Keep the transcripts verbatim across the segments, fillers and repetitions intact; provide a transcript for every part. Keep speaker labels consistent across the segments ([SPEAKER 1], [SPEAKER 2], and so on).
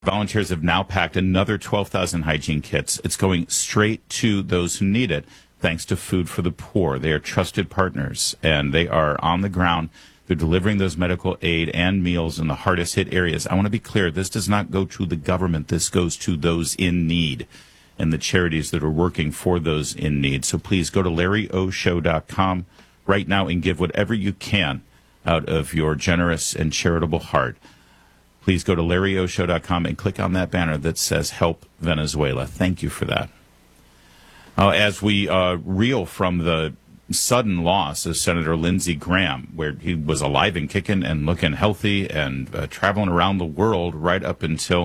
[SPEAKER 1] Volunteers have now packed another twelve thousand hygiene kits. It's going straight to those who need it, thanks to Food for the Poor. They are trusted partners, and they are on the ground. They're delivering those medical aid and meals in the hardest hit areas. I want to be clear, this does not go to the government. This goes to those in need and the charities that are working for those in need. So please go to larry o show dot com right now and give whatever you can out of your generous and charitable heart. Please go to larry o show dot com and click on that banner that says Help Venezuela. Thank you for that. Uh, as we uh, reel from the sudden loss of Senator Lindsey Graham, where he was alive and kicking and looking healthy and uh, traveling around the world right up until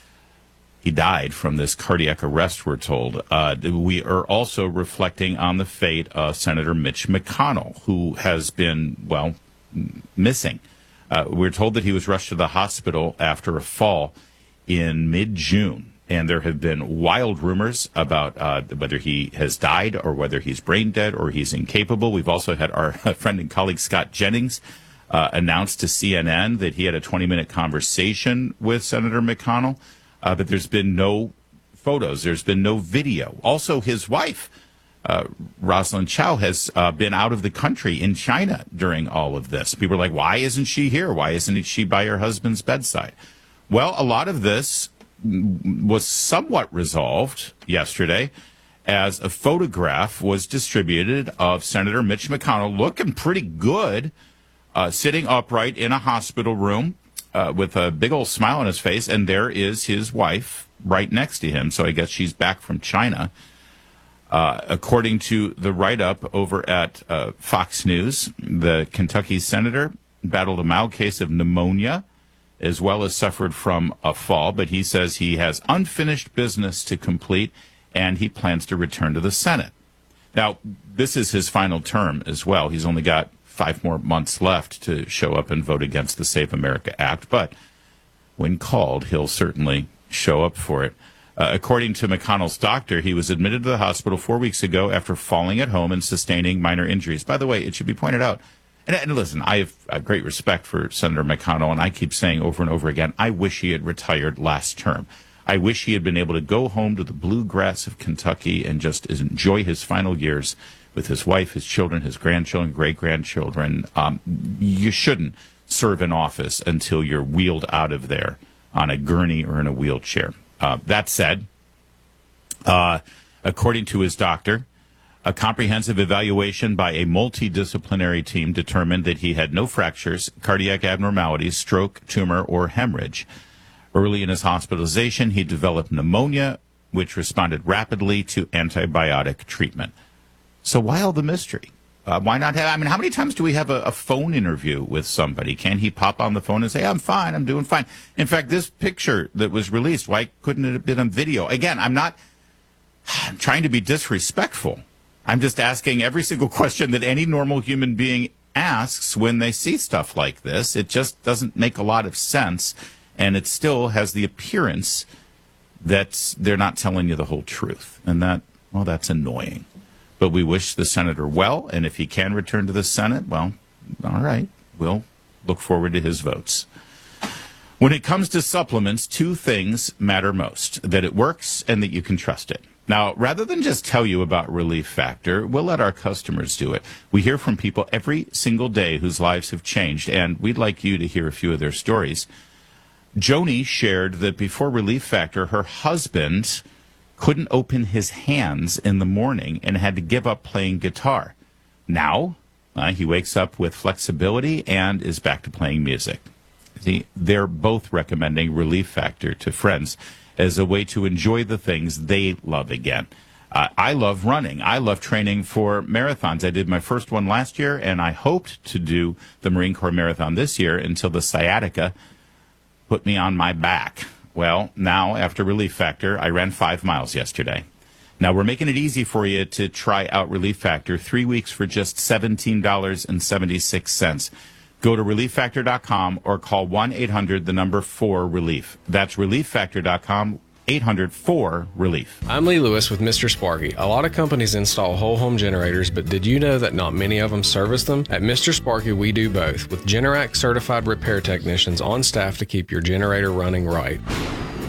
[SPEAKER 1] he died from this cardiac arrest, we're told. Uh, we are also reflecting on the fate of Senator Mitch McConnell, who has been, well, missing. Uh, we're told that he was rushed to the hospital after a fall in mid-June, and there have been wild rumors about uh, whether he has died or whether he's brain dead or he's incapable. We've also had our friend and colleague Scott Jennings uh, announce to C N N that he had a twenty-minute conversation with Senator McConnell, uh, but there's been no photos. There's been no video. Also, his wife, Uh, Rosalind Chow, has uh, been out of the country in China during all of this. People are like, why isn't she here? Why isn't she by her husband's bedside? Well, a lot of this was somewhat resolved yesterday as a photograph was distributed of Senator Mitch McConnell looking pretty good, uh, sitting upright in a hospital room uh, with a big old smile on his face, and there is his wife right next to him. So I guess she's back from China. Uh, according to the write-up over at uh, Fox News, the Kentucky senator battled a mild case of pneumonia as well as suffered from a fall, but he says he has unfinished business to complete and he plans to return to the Senate. Now, this is his final term as well. He's only got five more months left to show up and vote against the Save America Act, but when called, he'll certainly show up for it. Uh, according to McConnell's doctor, he was admitted to the hospital four weeks ago after falling at home and sustaining minor injuries. By the way, it should be pointed out, and, and listen, I have uh, great respect for Senator McConnell, and I keep saying over and over again, I wish he had retired last term. I wish he had been able to go home to the bluegrass of Kentucky and just enjoy his final years with his wife, his children, his grandchildren, great-grandchildren. Um, you shouldn't serve in office until you're wheeled out of there on a gurney or in a wheelchair. Uh, that said, uh, according to his doctor, a comprehensive evaluation by a multidisciplinary team determined that he had no fractures, cardiac abnormalities, stroke, tumor, or hemorrhage. Early in his hospitalization, he developed pneumonia, which responded rapidly to antibiotic treatment. So why all the mystery? Uh, why not have, I mean, how many times do we have a, a phone interview with somebody? Can he pop on the phone and say, I'm fine, I'm doing fine? In fact, this picture that was released, why couldn't it have been on video? Again, I'm not I'm trying to be disrespectful. I'm just asking every single question that any normal human being asks when they see stuff like this. It just doesn't make a lot of sense, and it still has the appearance that they're not telling you the whole truth. And that, well, that's annoying. But we wish the senator well, and if he can return to the Senate, well, all right, we'll look forward to his votes. When it comes to supplements, two things matter most, that it works and that you can trust it. Now, rather than just tell you about Relief Factor, we'll let our customers do it. We hear from people every single day whose lives have changed, and we'd like you to hear a few of their stories. Joni shared that before Relief Factor, her husband couldn't open his hands in the morning and had to give up playing guitar. Now, uh, he wakes up with flexibility and is back to playing music. See, they're both recommending Relief Factor to friends as a way to enjoy the things they love again. Uh, I love running. I love training for marathons. I did my first one last year, and I hoped to do the Marine Corps Marathon this year until the sciatica put me on my back. Well, now, after Relief Factor, I ran five miles yesterday. Now, we're making it easy for you to try out Relief Factor, three weeks for just seventeen dollars and seventy-six cents. Go to relief factor dot com or call one eight hundred, the number four, relief. That's relief factor dot com, eight hundred four relief.
[SPEAKER 2] I'm Lee Lewis with Mister Sparky. A lot of companies install whole home generators, but did you know that not many of them service them? At Mister Sparky, we do both, with Generac certified repair technicians on staff to keep your generator running right.